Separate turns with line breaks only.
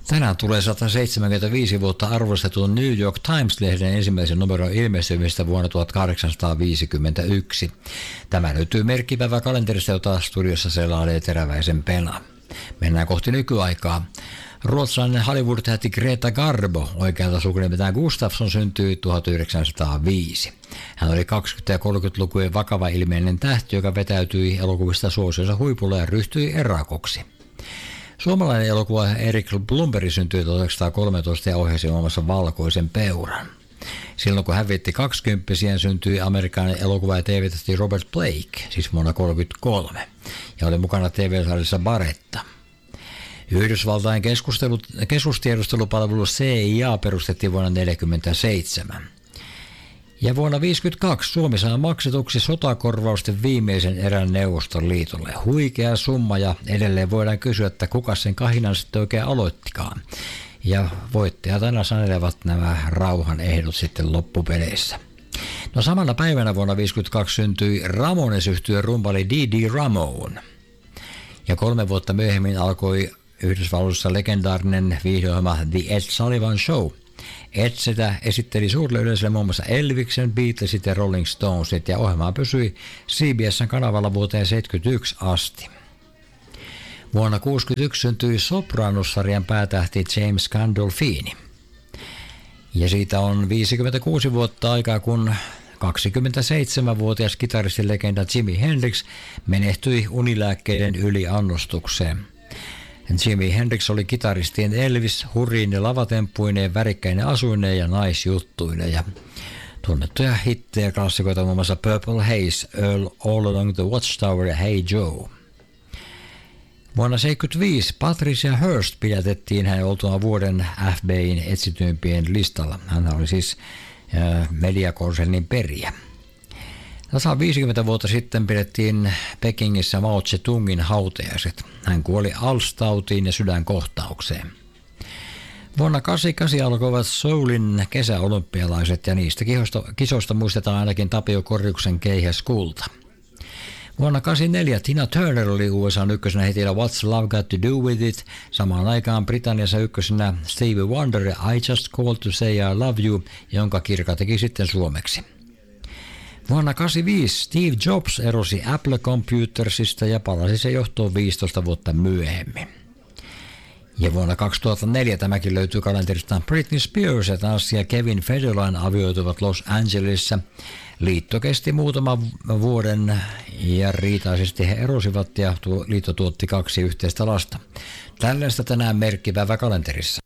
Tänään tulee 175 vuotta arvostetun New York Times-lehden ensimmäisen numeron ilmestymistä vuonna 1851. Tämä löytyy merkkipäivä kalenterista, jota studiossa selailee Teräväisen Pena. Mennään kohti nykyaikaa. Ruotsalainen Hollywood-tähti Greta Garbo, oikealta sukunimeltään Gustafsson, syntyi 1905. Hän oli 20- ja 30-lukujen vakava ilmeinen tähti, joka vetäytyi elokuvista suosionsa huipulle ja ryhtyi erakoksi. Suomalainen elokuva Erik Blomberg syntyi 1913 ja ohjasi muun muassa Valkoisen peuran. Silloin kun hän vietti 20, syntyi amerikkalainen elokuva ja TV-tähti Robert Blake, siis vuonna 1933, ja oli mukana TV-sarjassa Baretta. Yhdysvaltain keskustiedustelupalvelu CIA perustettiin vuonna 1947. Ja vuonna 1952 Suomi saa maksetuksi sotakorvausten viimeisen erän Neuvostoliitolle. Huikea summa, ja edelleen voidaan kysyä, että kuka sen kahinan sitten oikein aloittikaan. Ja voittajat aina sanelevat nämä rauhan ehdot sitten loppupeleissä. No samana päivänä vuonna 1952 syntyi Ramones-yhtyeen rumpali Dee Ramone. Ja 3 vuotta myöhemmin alkoi Yhdysvalloissa legendaarinen viihdeohjelma The Ed Sullivan Show. Ed sitä esitteli suurelle yleisölle muun muassa Elviksen, Beatlesit ja Rolling Stonesit, ja ohjelma pysyi CBS:n kanavalla vuoteen 1971 asti. Vuonna 1961 syntyi Sopranos-sarjan päätähti James Gandolfini. Ja siitä on 56 vuotta aikaa, kun 27-vuotias kitaristilegenda Jimi Hendrix menehtyi unilääkkeiden yliannostukseen. Jimi Hendrix oli kitaristien Elvis, hurriine lavatemppuineen, värikkäinen asuineen ja naisjuttuineen. Ja tunnettuja hittejä klassikoita muun muassa Purple Haze, Earl All Along the Watchtower ja Hey Joe. Vuonna 1975 Patricia Hearst pidätettiin hänen oltuaan vuoden FBI:n etsityimpien listalla. Hän oli siis mediakonsernin perijä. Tasan 50 vuotta sitten pidettiin Pekingissä Mao Tse-tungin hautajaiset. Hän kuoli ALS-tautiin ja sydänkohtaukseen. Vuonna 1988 alkoivat Seoulin kesäolympialaiset, ja niistä kisoista muistetaan ainakin Tapio Korjuksen keihäskulta. Vuonna 1984 Tina Turner oli USA:n ykkösenä hitillä What's Love Got to Do With It. Samaan aikaan Britanniassa ykkösenä Stevie Wonder I Just Called to Say I Love You, jonka Kirka teki sitten suomeksi. Vuonna 1985 Steve Jobs erosi Apple Computersista ja palasi se johtoon 15 vuotta myöhemmin. Ja vuonna 2004 tämäkin löytyy kalenterista. Britney Spears ja tanssija Kevin Federline avioituvat Los Angelesissa. Liitto kesti muutaman vuoden ja riitaisesti he erosivat, ja liitto tuotti 2 yhteistä lasta. Tällaista tänään merkkipäivä kalenterissa.